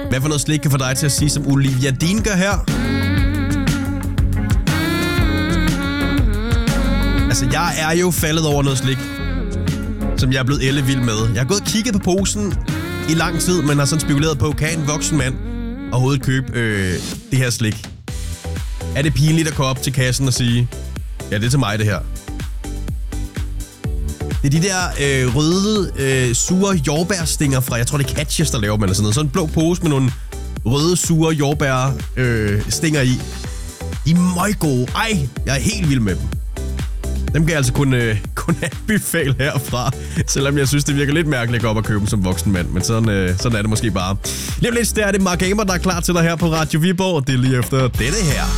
Hvad for noget slik kan få dig til at sige, som Olivia Dean gør her? Altså, jeg er jo faldet over noget slik, som jeg er blevet ellevild med. Jeg har gået og kigget på posen i lang tid, men har sådan spekuleret på, kan en voksen mand overhovedet købe det her slik? Er det pinligt at gå op til kassen og sige, ja, det er til mig, det her? Det er de der røde, sure jordbærstinger fra, jeg tror, det er Catches, der laver dem eller sådan noget. Sådan en blå pose med nogle røde, sure jordbær stinger i. De er møggode. Ej, jeg er helt vild med dem. Dem kan jeg altså kun anbefale herfra, selvom jeg synes, det virker lidt mærkeligt at gå op og købe dem som voksen mand. Men sådan er det måske bare. Lige om lidt, der er det Mark Gamer, der er klar til dig her på Radio Viborg. Det er lige efter dette her.